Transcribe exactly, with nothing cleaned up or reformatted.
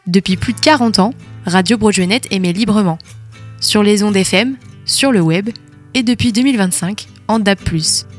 Depuis plus de quarante ans, Radio Broadway-Net émet librement. Sur les ondes F M, sur le web et depuis deux mille vingt-cinq, en D A B plus.